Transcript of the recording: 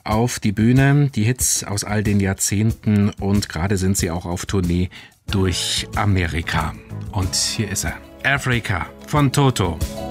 auf die Bühne, die Hits aus all den Jahrzehnten, und gerade sind sie auch auf Tournee durch Amerika. Und hier ist er, Africa von Toto.